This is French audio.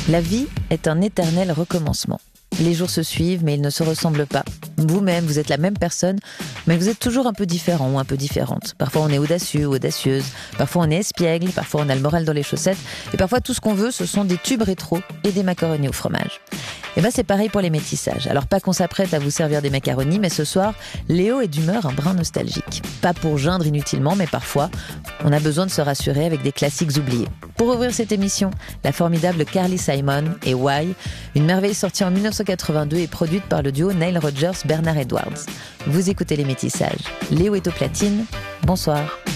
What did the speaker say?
La vie est un éternel recommencement. Les jours se suivent, mais ils ne se ressemblent pas. Vous-même, vous êtes la même personne, mais vous êtes toujours un peu différent ou un peu différente. Parfois on est audacieux ou audacieuse, parfois on est espiègle, parfois on a le moral dans les chaussettes, et parfois tout ce qu'on veut, ce sont des tubes rétro et des macaronis au fromage. Et c'est pareil pour les métissages. Alors pas qu'on s'apprête à vous servir des macaronis, mais ce soir, Léo est d'humeur un brin nostalgique. Pas pour geindre inutilement, mais parfois, on a besoin de se rassurer avec des classiques oubliés. Pour ouvrir cette émission, la formidable Carly Simon et Why, une merveille sortie en 1982 et produite par le duo Nile Rodgers-Bernard Edwards. Vous écoutez les métissages. Léo est au platine. Bonsoir.